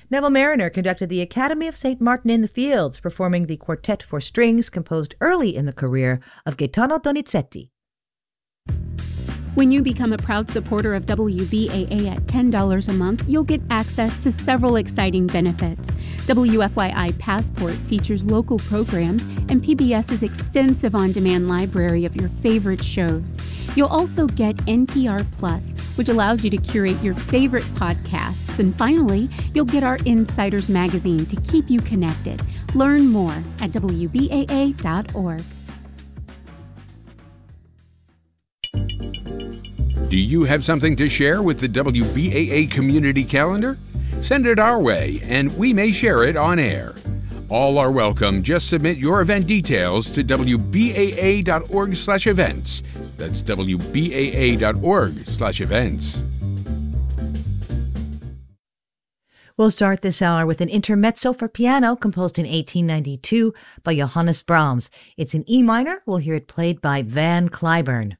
Neville Marriner conducted the Academy of St. Martin in the Fields, performing the quartet for strings composed early in the career of Gaetano Donizetti. When you become a proud supporter of WBAA at $10 a month, you'll get access to several exciting benefits. WFYI Passport features local programs and PBS's extensive on-demand library of your favorite shows. You'll also get NPR Plus, which allows you to curate your favorite podcasts. And finally, you'll get our Insiders magazine to keep you connected. Learn more at WBAA.org. Do you have something to share with the WBAA community calendar? Send it our way, and we may share it on air. All are welcome. Just submit your event details to WBAA.org/events. That's WBAA.org/events. We'll start this hour with an intermezzo for piano composed in 1892 by Johannes Brahms. It's in E minor. We'll hear it played by Van Cliburn.